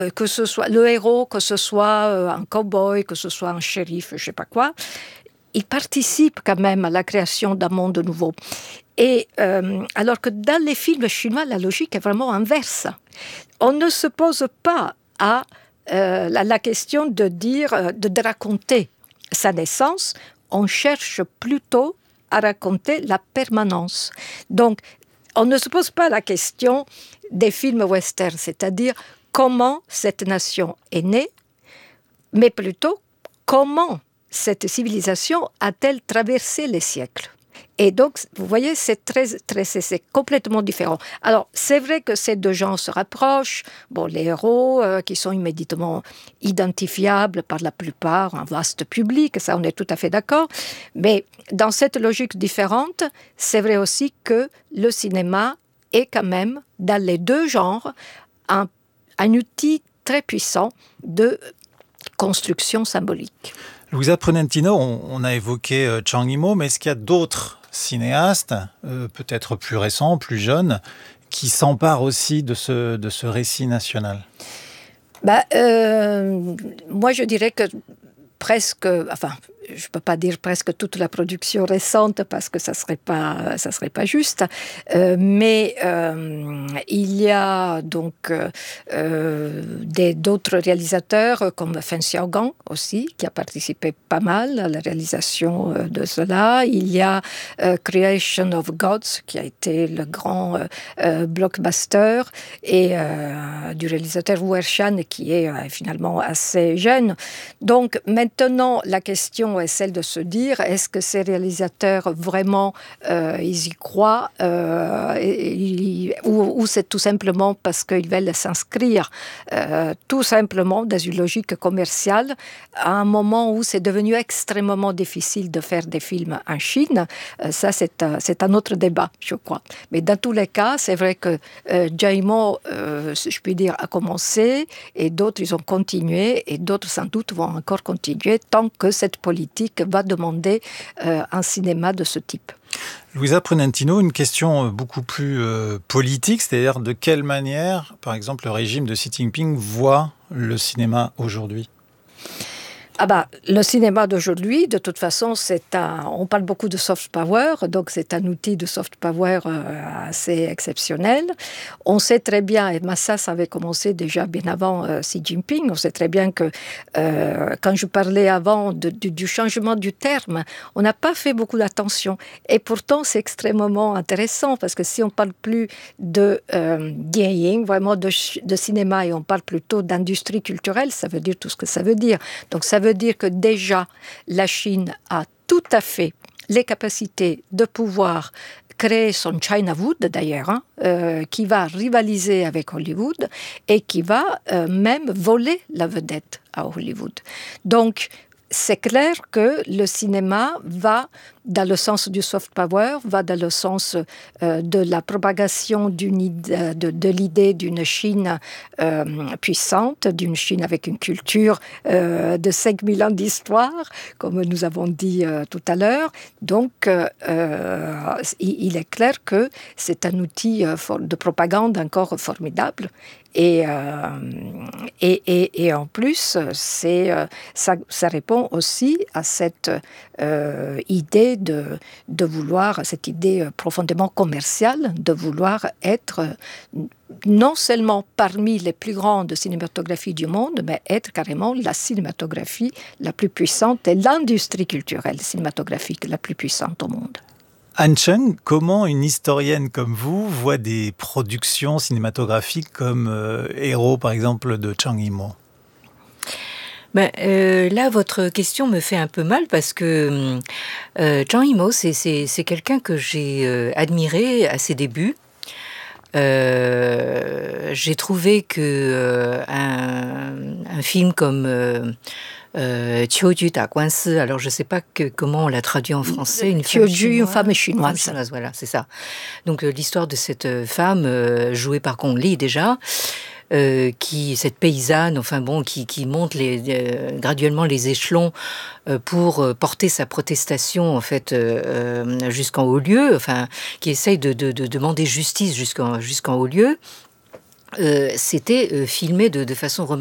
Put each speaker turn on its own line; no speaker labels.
que ce soit le héros, que ce soit un cow-boy, que ce soit un shérif, je ne sais pas quoi, il participe quand même à la création d'un monde nouveau. Et alors que dans les films chinois, la logique est vraiment inverse. On ne se pose pas à la question de raconter sa naissance, on cherche plutôt à raconter la permanence. Donc, on ne se pose pas la question des films westerns, c'est-à-dire comment cette nation est née, mais plutôt comment cette civilisation a-t-elle traversé les siècles. Et donc, vous voyez, c'est complètement différent. Alors, c'est vrai que ces deux genres se rapprochent. Bon, les héros qui sont immédiatement identifiables par la plupart, un vaste public, ça on est tout à fait d'accord. Mais dans cette logique différente, c'est vrai aussi que le cinéma est quand même, dans les deux genres, un outil très puissant de construction symbolique.
Louisa Prudentinho, on a évoqué Zhang Yimou, mais est-ce qu'il y a d'autres cinéastes, peut-être plus récents, plus jeunes, qui s'emparent aussi de ce récit national ?
Moi, je dirais que presque, enfin, je ne peux pas dire presque toute la production récente parce que ça serait pas juste, mais il y a donc d'autres réalisateurs comme Fen Xiaogang aussi, qui a participé pas mal à la réalisation de cela. Il y a Creation of Gods, qui a été le grand blockbuster, et du réalisateur Wu Ershan, qui est finalement assez jeune. Donc maintenant, la question est celle de se dire, est-ce que ces réalisateurs vraiment ils y croient ou c'est tout simplement parce qu'ils veulent s'inscrire tout simplement dans une logique commerciale à un moment où c'est devenu extrêmement difficile de faire des films en Chine. Ça, c'est un autre débat, je crois. Mais dans tous les cas, c'est vrai que Zhang Yimou, je puis dire, a commencé, et d'autres, ils ont continué, et d'autres, sans doute, vont encore continuer tant que cette politique va demander un cinéma de ce type.
Louisa Prudentinho, une question beaucoup plus politique, c'est-à-dire de quelle manière, par exemple, le régime de Xi Jinping voit le cinéma aujourd'hui ?
Le cinéma d'aujourd'hui, de toute façon, on parle beaucoup de soft power, donc c'est un outil de soft power assez exceptionnel. On sait très bien, et ça avait commencé déjà bien avant Xi Jinping, on sait très bien que quand je parlais avant du changement du terme, on n'a pas fait beaucoup d'attention. Et pourtant, c'est extrêmement intéressant, parce que si on ne parle plus de dieying, vraiment de cinéma, et on parle plutôt d'industrie culturelle, ça veut dire tout ce que ça veut dire. Donc ça veut dire que déjà, la Chine a tout à fait les capacités de pouvoir créer son Chinawood, d'ailleurs, qui va rivaliser avec Hollywood et qui va même voler la vedette à Hollywood. Donc, c'est clair que le cinéma va dans le sens du soft power, va dans le sens de la propagation de l'idée d'une Chine puissante, d'une Chine avec une culture de 5000 ans d'histoire, comme nous avons dit tout à l'heure. Donc, il est clair que c'est un outil de propagande encore formidable. Et en plus, ça répond aussi à cette idée de vouloir, cette idée profondément commerciale, de vouloir être non seulement parmi les plus grandes cinématographies du monde, mais être carrément la cinématographie la plus puissante et l'industrie culturelle cinématographique la plus puissante au monde.
Han Cheng, comment une historienne comme vous voit des productions cinématographiques comme Héros, par exemple, de Zhang Yimou ?
Là, votre question me fait un peu mal parce que Zhang Yimou, c'est quelqu'un que j'ai admiré à ses débuts. J'ai trouvé que un film comme Qiuju Da Guansi, alors je ne sais pas comment on l'a traduit en français. Une
femme chinoise.
Voilà, c'est ça. Donc l'histoire de cette femme jouée par Gong Li déjà, cette paysanne, qui monte graduellement les échelons pour porter sa protestation en fait jusqu'en haut lieu, qui essaye de demander justice jusqu'en haut lieu. c'était filmé de façon